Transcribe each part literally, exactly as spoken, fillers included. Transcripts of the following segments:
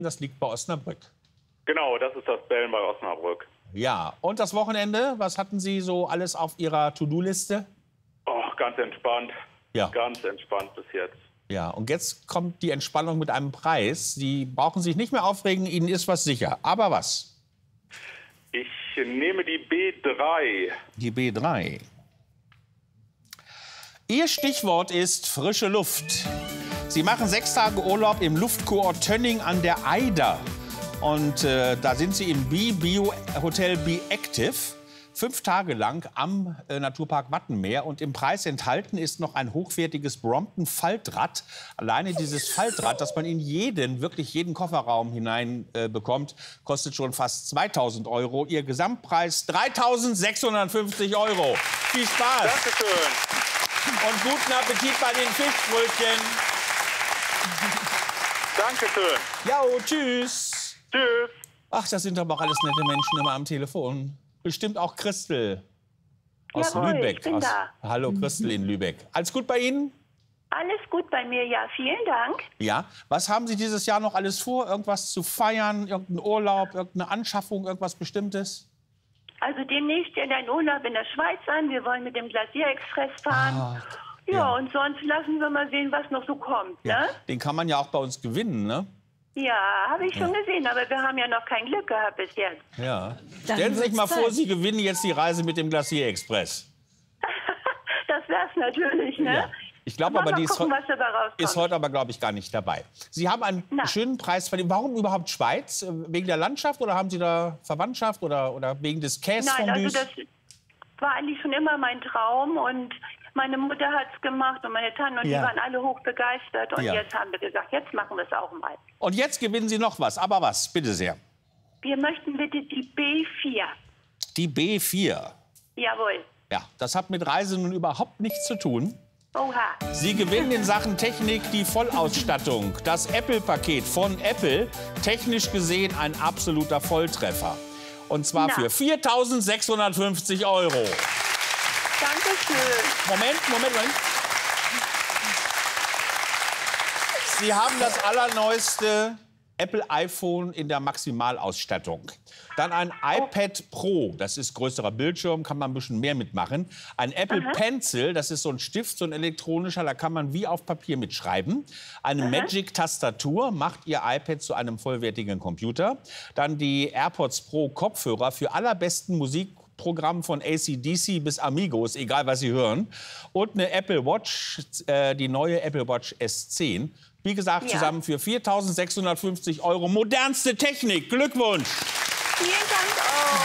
Das liegt bei Osnabrück. Genau, das ist das Bellen bei Osnabrück. Ja, und das Wochenende, was hatten Sie so alles auf Ihrer To-Do-Liste? Oh, ganz entspannt. Ja. Ganz entspannt bis jetzt. Ja, und jetzt kommt die Entspannung mit einem Preis. Sie brauchen sich nicht mehr aufregen, Ihnen ist was sicher. Aber was? Ich nehme die B drei. Die B drei. Ihr Stichwort ist frische Luft. Sie machen sechs Tage Urlaub im Luftkurort Tönning an der Eider. Und äh, da sind Sie im Bi-Bio-Hotel Be Active. Fünf Tage lang am äh, Naturpark Wattenmeer. Und im Preis enthalten ist noch ein hochwertiges Brompton-Faltrad. Alleine dieses Faltrad, das man in jeden, wirklich jeden Kofferraum hinein äh, bekommt, kostet schon fast zweitausend Euro. Ihr Gesamtpreis dreitausendsechshundertfünfzig Euro. Viel Spaß. Dankeschön. Und guten Appetit bei den Fischbrötchen. Dankeschön. Ja, tschüss. Tschüss. Ach, das sind aber auch alles nette Menschen immer am Telefon. Bestimmt auch Christel aus Jawohl, Lübeck. ich bin aus, da. Hallo Christel in Lübeck. Alles gut bei Ihnen? Alles gut bei mir, ja. Vielen Dank. Ja. Was haben Sie dieses Jahr noch alles vor? Irgendwas zu feiern? Irgendeinen Urlaub? Irgendeine Anschaffung? Irgendwas Bestimmtes? Also demnächst steht ein Urlaub in der Schweiz an. Wir wollen mit dem Glacier-Express fahren. Ah, ja, ja. und sonst lassen wir mal sehen, was noch so kommt. Ja. Ne? Den kann man ja auch bei uns gewinnen, ne? Ja, habe ich schon gesehen, aber wir haben ja noch kein Glück gehabt bis jetzt. Ja. Dann Stellen Sie sich mal wird's vor, Zeit. Sie gewinnen jetzt die Reise mit dem Glacier-Express. Das wär's natürlich, ne? Ja. Ich glaube Aber aber, mal die ist, gucken, heu- was dabei rauskommt. ist heute aber, glaube ich, gar nicht dabei. Sie haben einen Na. schönen Preis verdient. Warum überhaupt Schweiz? Wegen der Landschaft oder haben Sie da Verwandtschaft oder, oder wegen des Nein, also Käsefondues? das war eigentlich schon immer mein Traum und meine Mutter hat's gemacht und meine Tante und Ja. die waren alle hoch begeistert und Ja. jetzt haben wir gesagt, jetzt machen wir es auch mal. Und jetzt gewinnen Sie noch was. Aber was? Bitte sehr. Wir möchten bitte die B vier. Die B vier. Jawohl. Ja, das hat mit Reise nun überhaupt nichts zu tun. Oha. Sie gewinnen in Sachen Technik die Vollausstattung. Das Apple-Paket von Apple. Technisch gesehen ein absoluter Volltreffer. Und zwar Na. für viertausendsechshundertfünfzig Euro. Dankeschön. Moment, Moment, Moment. Sie haben das allerneueste Apple iPhone in der Maximalausstattung. Dann ein iPad Pro, das ist größerer Bildschirm, kann man ein bisschen mehr mitmachen. Ein Apple Pencil, das ist so ein Stift, so ein elektronischer, da kann man wie auf Papier mitschreiben. Eine Magic-Tastatur macht Ihr iPad zu einem vollwertigen Computer. Dann die AirPods Pro Kopfhörer für allerbesten Musikprogramm von A C D C bis Amigos, egal was Sie hören. Und eine Apple Watch, äh, die neue Apple Watch S zehn. Wie gesagt, Ja. zusammen für viertausendsechshundertfünfzig Euro. Modernste Technik. Glückwunsch. Vielen Dank auch.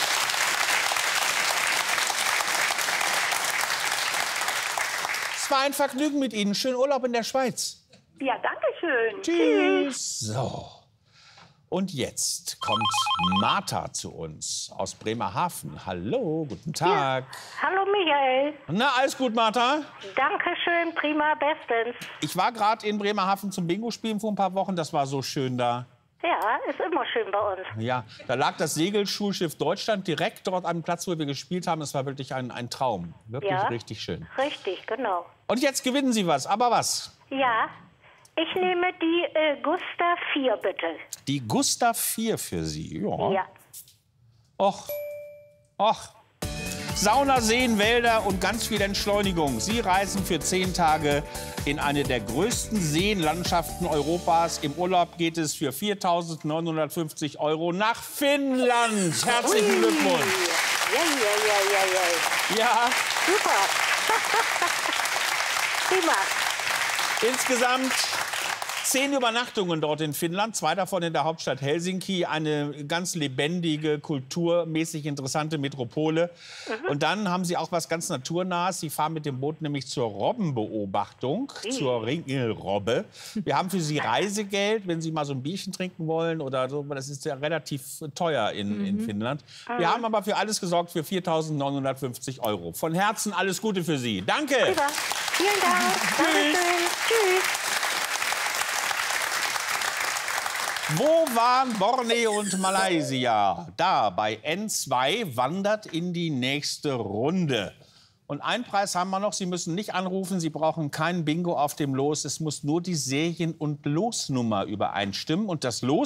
Es war ein Vergnügen mit Ihnen. Schönen Urlaub in der Schweiz. Ja, danke schön. Tschüss. So. Und jetzt kommt Martha zu uns aus Bremerhaven. Hallo, guten Tag. Hallo Michael. Na, alles gut, Martha? Dankeschön, prima, bestens. Ich war gerade in Bremerhaven zum Bingo-Spielen vor ein paar Wochen. Das war so schön da. Ja, ist immer schön bei uns. Ja, da lag das Segelschulschiff Deutschland direkt dort am Platz, wo wir gespielt haben. Es war wirklich ein, ein Traum. Wirklich Ja. richtig schön. Richtig, genau. Und jetzt gewinnen Sie was. Aber was? Ja, ich nehme die äh, Gusta vier, bitte. Die Gustav vier für Sie. Ja. Ja. Och. Och. Sauna, Seen, Wälder und ganz viel Entschleunigung. Sie reisen für zehn Tage in eine der größten Seenlandschaften Europas. Im Urlaub geht es für viertausendneunhundertfünfzig Euro nach Finnland. Herzlichen Glückwunsch. Ja, ja, ja, ja, ja. Ja, Super. Prima. insgesamt zehn Übernachtungen dort in Finnland, zwei davon in der Hauptstadt Helsinki, eine ganz lebendige, kulturmäßig interessante Metropole. Und dann haben Sie auch was ganz Naturnahes. Sie fahren mit dem Boot nämlich zur Robbenbeobachtung, zur Ringelrobbe. Wir haben für Sie Reisegeld, wenn Sie mal so ein Bierchen trinken wollen oder so. Das ist ja relativ teuer in, in Finnland. Wir haben aber für alles gesorgt für viertausendneunhundertfünfzig Euro. Von Herzen alles Gute für Sie. Danke. Super. Vielen Dank. Dankeschön. Tschüss. Wo waren Borneo und Malaysia? Da bei N zwei wandert in die nächste Runde. Und einen Preis haben wir noch. Sie müssen nicht anrufen. Sie brauchen kein Bingo auf dem Los. Es muss nur die Serien- und Losnummer übereinstimmen. Und das Los